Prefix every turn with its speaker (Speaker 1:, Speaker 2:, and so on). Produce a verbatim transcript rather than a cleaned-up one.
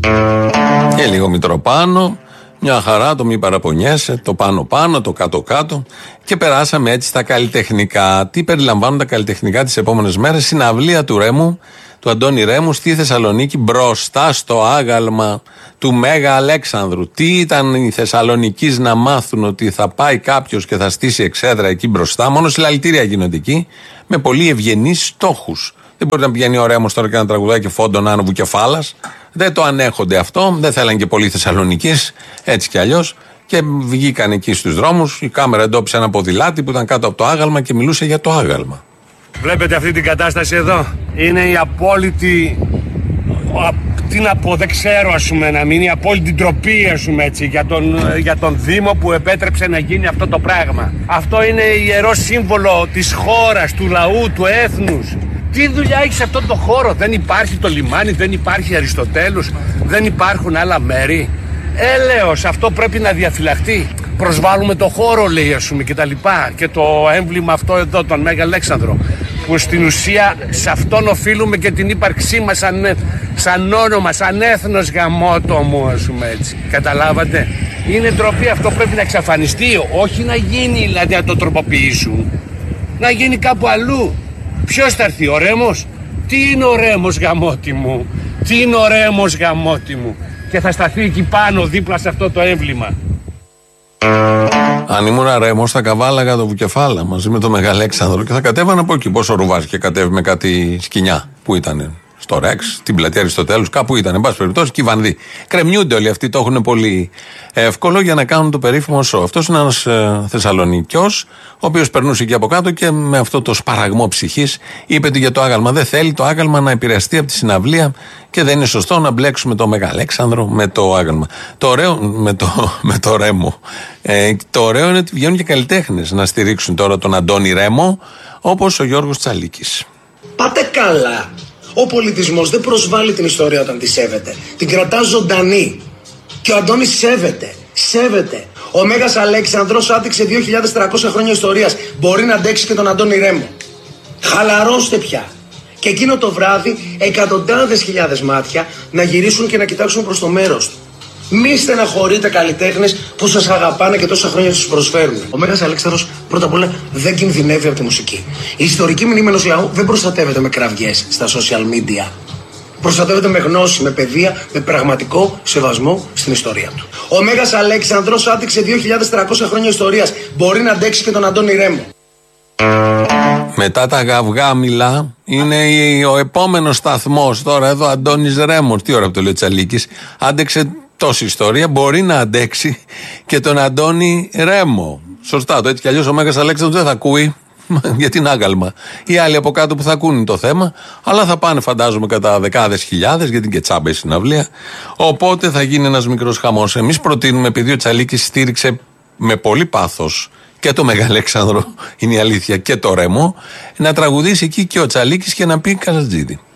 Speaker 1: Και λίγο Μητροπάνο, μια χαρά, το μη παραπονιέσαι, το πάνω-πάνω, το κάτω-κάτω. Και περάσαμε έτσι στα καλλιτεχνικά. Τι περιλαμβάνουν τα καλλιτεχνικά τις επόμενες μέρες? Συναυλία του Ρέμου, του Αντώνη Ρέμου στη Θεσσαλονίκη, μπροστά στο άγαλμα του Μέγα Αλέξανδρου. Τι ήταν οι Θεσσαλονικείς να μάθουν ότι θα πάει κάποιος και θα στήσει εξέδρα εκεί μπροστά? Μόνο συλλαλητήρια γίνονται εκεί, με πολύ ευγενείς στόχους. Δεν μπορεί να πηγαίνει ο Ρέμος τώρα και να τραγουδάει και φόντον άνω Βουκεφάλας. Δεν το ανέχονται αυτό. Δεν θέλαν και πολλοί Θεσσαλονικείς, έτσι κι αλλιώς. Και βγήκαν εκεί στους δρόμους. Η κάμερα εντόπισε ένα ποδηλάτι που ήταν κάτω από το άγαλμα και μιλούσε για το άγαλμα.
Speaker 2: Βλέπετε αυτή την κατάσταση εδώ? Είναι η απόλυτη. Τι να πω, δεν ξέρω, ας πούμε, να μην είναι η απόλυτη ντροπή, ας πούμε, έτσι, για τον, για τον Δήμο που επέτρεψε να γίνει αυτό το πράγμα. Αυτό είναι ιερό σύμβολο της χώρας, του λαού, του έθνους. Τι δουλειά έχει σε αυτόν τον χώρο? Δεν υπάρχει το λιμάνι, δεν υπάρχει Αριστοτέλους, δεν υπάρχουν άλλα μέρη. Έλεος, αυτό πρέπει να διαφυλαχτεί. Προσβάλλουμε το χώρο, λέει, ας πούμε, και τα λοιπά. Και το έμβλημα αυτό εδώ, τον Μέγα Αλέξανδρο, που στην ουσία σε αυτόν οφείλουμε και την ύπαρξή μας σαν, σαν όνομα, σαν έθνος, γαμώτο μου, ας πούμε, έτσι. Καταλάβατε? Είναι ντροπή, αυτό πρέπει να εξαφανιστεί. Όχι να γίνει, δηλαδή, να το τροποποιήσουν. Να γίνει κάπου αλλού. Ποιος θα έρθει, ο Ρέμος? Τι είναι ο Ρέμος, γαμώτη μου? Τι είναι ο Ρέμος, γαμώτη μου? Και θα σταθεί εκεί πάνω, δίπλα σε αυτό το έμβλημα.
Speaker 1: Αν ήμουν Ρέμος, θα καβάλαγα το Βουκεφάλα μαζί με τον Μεγαλέξανδρο και θα κατέβανα από εκεί. Πόσο ρουβάζει και κατέβει με κάτι σκοινιά που ήταν στο Ρεξ, την πλατεία Αριστοτέλους, κάπου ήταν. Εν πάση περιπτώσει, και οι Βανδοί. Κρεμιούνται όλοι αυτοί, το έχουν πολύ εύκολο για να κάνουν το περίφημο σοου. Αυτός είναι ένας ε, Θεσσαλονικιός, ο οποίος περνούσε εκεί από κάτω και με αυτό το σπαραγμό ψυχής είπε ότι για το άγαλμα δεν θέλει το άγαλμα να επηρεαστεί από τη συναυλία και δεν είναι σωστό να μπλέξουμε το Μεγαλέξανδρο με το άγαλμα. Το ωραίο, με το, με το Ρέμο. Ε, το ωραίο είναι ότι βγαίνουν και καλλιτέχνες να στηρίξουν τώρα τον Αντώνη Ρέμο, όπως ο Γιώργος Τσαλίκης.
Speaker 3: Πάτε καλά. Ο πολιτισμός δεν προσβάλλει την ιστορία όταν τη σέβεται. Την κρατά ζωντανή. Και ο Αντώνης σέβεται. Σέβεται. Ο Μέγας Αλέξανδρος άδειξε δύο χιλιάδες τριακόσια χρόνια ιστορίας. Μπορεί να αντέξει και τον Αντώνη Ρέμο. Χαλαρώστε πια. Και εκείνο το βράδυ εκατοντάδες χιλιάδες μάτια να γυρίσουν και να κοιτάξουν προς το μέρος του. Μη στεναχωρείτε καλλιτέχνες που σας αγαπάνε και τόσα χρόνια τους προσφέρουν. Ο Μέγας Αλέξανδρος πρώτα απ' όλα δεν κινδυνεύει από τη μουσική. Η ιστορική μνήμη ενός λαού δεν προστατεύεται με κραυγές στα social media. Προστατεύεται με γνώση, με παιδεία, με πραγματικό σεβασμό στην ιστορία του. Ο Μέγας Αλέξανδρος άδειξε δύο χιλιάδες τριακόσια χρόνια ιστορίας. Μπορεί να αντέξει και τον Αντώνη Ρέμο.
Speaker 1: Μετά τα γαυγάμιλα είναι ο επόμενος σταθμός. Τώρα εδώ Αντώνης Ρέμος. Τι ώρα που το λέει ο Τσαλίκης. Άντεξε τόση ιστορία, μπορεί να αντέξει και τον Αντώνη Ρέμο. Σωστά το, έτσι κι αλλιώς ο Μέγας Αλέξανδρος δεν θα ακούει, γιατί είναι άγαλμα. Οι άλλοι από κάτω που θα ακούνε το θέμα, αλλά θα πάνε φαντάζομαι κατά δεκάδες χιλιάδες, γιατί και τσάμπα η συναυλία. Οπότε θα γίνει ένας μικρός χαμός. Εμείς προτείνουμε, επειδή ο Τσαλίκης στήριξε με πολύ πάθος και το Μεγαλέξανδρο, είναι η αλήθεια, και το Ρέμο, να τραγουδήσει εκεί και ο Τσαλίκης και να πει Καλατζίδη.